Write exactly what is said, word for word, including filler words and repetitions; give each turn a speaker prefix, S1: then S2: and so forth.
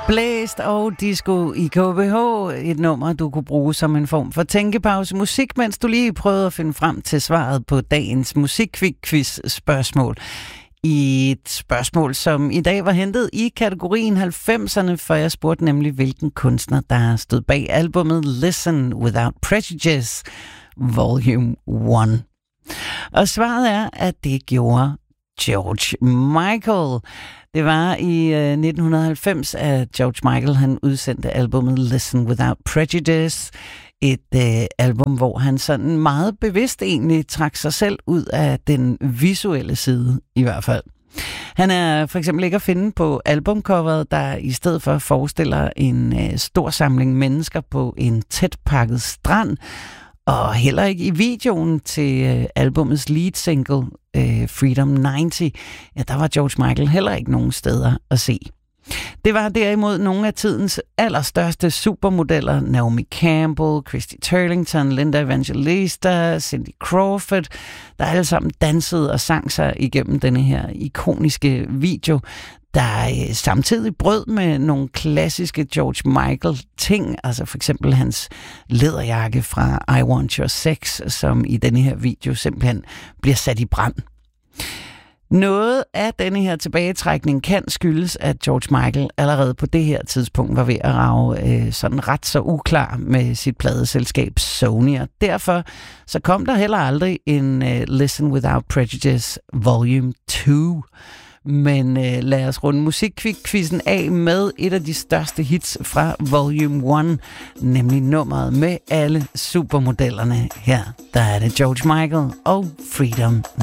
S1: Blæst og disco i K B H. Et nummer, du kunne bruge som en form for tænkepause musik, mens du lige prøvede at finde frem til svaret på dagens musikquiz-spørgsmål. I et spørgsmål, som i dag var hentet i kategorien halvfemserne, for jeg spurgte nemlig, hvilken kunstner, der stod bag albumet Listen Without Prejudice, Volume et. Og svaret er, at det gjorde George Michael. Det var i øh, nitten halvfems, at George Michael han udsendte albumet Listen Without Prejudice. Et øh, album, hvor han sådan meget bevidst egentlig trak sig selv ud af den visuelle side, i hvert fald. Han er for eksempel ikke at finde på albumcoveret, der i stedet for forestiller en øh, stor samling mennesker på en tæt pakket strand, og heller ikke i videoen til øh, albumets lead single, øh, Freedom halvtreds, ja, der var George Michael heller ikke nogen steder at se. Det var derimod nogle af tidens allerstørste supermodeller, Naomi Campbell, Christy Turlington, Linda Evangelista, Cindy Crawford, der alle sammen dansede og sang sig igennem denne her ikoniske video, der samtidig brød med nogle klassiske George Michael-ting, altså for eksempel hans læderjakke fra I Want Your Sex, som i denne her video simpelthen bliver sat i brand. Noget af denne her tilbagetrækning kan skyldes, at George Michael allerede på det her tidspunkt var ved at rage øh, sådan ret så uklar med sit pladeselskab Sony, og derfor så kom der heller aldrig en øh, Listen Without Prejudice Volume to. Men øh, lad os runde musikquizzen af med et af de største hits fra Volume et, nemlig nummeret med alle supermodellerne. Her der er det George Michael og Freedom